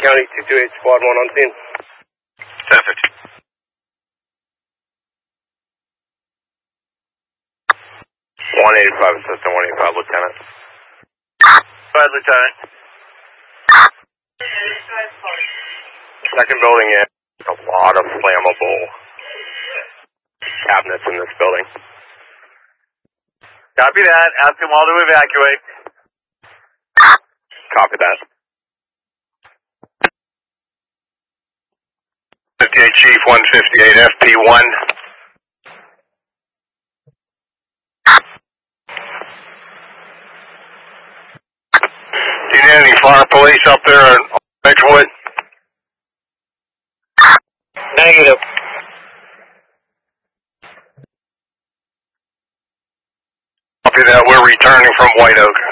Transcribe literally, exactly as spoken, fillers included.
County, two two eight, Squad one on scene. ten fifteen. one eighty-five, Assistant one eighty-five, Lieutenant. Go ahead, Lieutenant. Second building in, a lot of flammable cabinets in this building. Copy that. Ask them all to evacuate. Copy that. fifty-eight Chief, one fifty-eight F P one. Do you need any fire police up there in Edgewood? Negative. Copy that. We're returning from White Oak.